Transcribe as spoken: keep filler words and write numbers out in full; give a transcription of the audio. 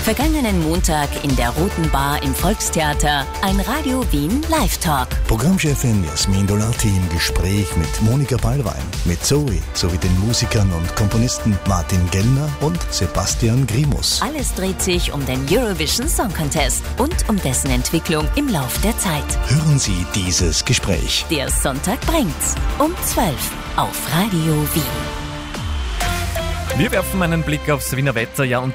Vergangenen Montag in der Roten Bar im Volkstheater ein Radio Wien Live-Talk. Programmchefin Jasmin Dolati im Gespräch mit Monika Ballwein, mit Zoe sowie den Musikern und Komponisten Martin Gellner und Sebastian Grimus. Alles dreht sich um den Eurovision Song Contest und um dessen Entwicklung im Lauf der Zeit. Hören Sie dieses Gespräch. Der Sonntag bringt's um zwölf auf Radio Wien. Wir werfen einen Blick aufs Wiener Wetter, ja, und